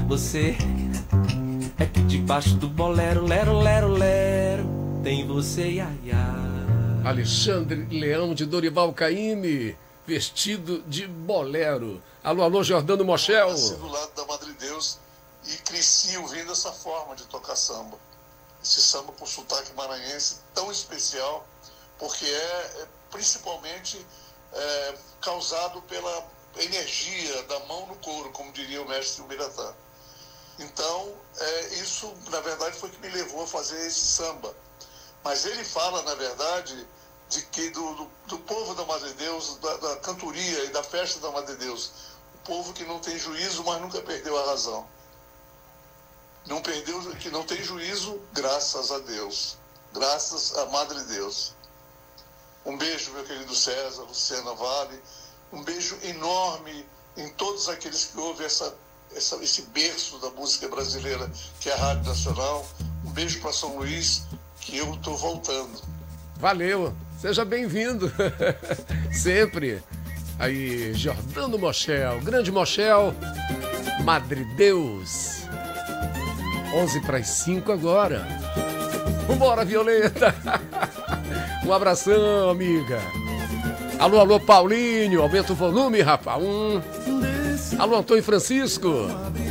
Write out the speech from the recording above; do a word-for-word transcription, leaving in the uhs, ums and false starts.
você. É que debaixo do bolero, lero, lero, lero, tem você, ia, ia. Alexandre Leão de Dorival Caymmi, vestido de bolero. Alô, alô, Jordano Moschel. Eu nasci do lado da Madre Deus e cresci ouvindo essa forma de tocar samba. Esse samba com sotaque maranhense tão especial, porque é, é principalmente é, causado pela energia da mão no couro, como diria o mestre Ubiratã. Então, é, isso, na verdade, foi que me levou a fazer esse samba. Mas ele fala, na verdade, de que do, do, do povo da Madre Deus, da, da cantoria e da festa da Madre Deus. O povo que não tem juízo, mas nunca perdeu a razão. Não perdeu, que não tem juízo, graças a Deus. Graças à Madre Deus. Um beijo, meu querido César, Luciana Vale. Um beijo enorme em todos aqueles que ouvem essa, essa, esse berço da música brasileira, que é a Rádio Nacional. Um beijo para São Luís, que eu estou voltando. Valeu, seja bem-vindo. Sempre. Aí, Jordano Moschel, grande Moschel, Madre Deus. onze para as cinco agora. Vambora, Violeta. Um abração, amiga. Alô, alô, Paulinho, aumenta o volume, rapaz. Um. Alô, Antônio Francisco.